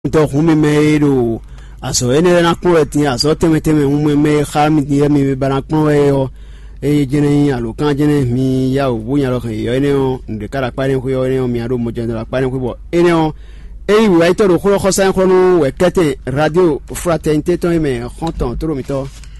to humi meiro aso ene na ko ti aso teme humi me khami ni mi barakon yo jene alukan jene mi ya owo yan lo kan yo ene o nde kara pare ko yo ene o mi aro mo jene la pare ko bo ene o wi ai to ro ko san ko no we kete radio fraternité to me konton to ro mi to